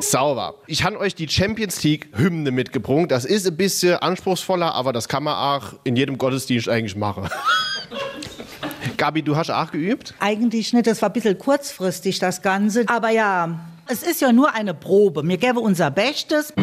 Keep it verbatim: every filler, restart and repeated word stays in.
Sauber. Ich habe euch die Champions League-Hymne mitgebracht. Das ist ein bisschen anspruchsvoller, aber das kann man auch in jedem Gottesdienst eigentlich machen. Gabi, du hast auch geübt? Eigentlich nicht, das war ein bisschen kurzfristig, das Ganze. Aber ja, es ist ja nur eine Probe. Wir geben unser Bestes.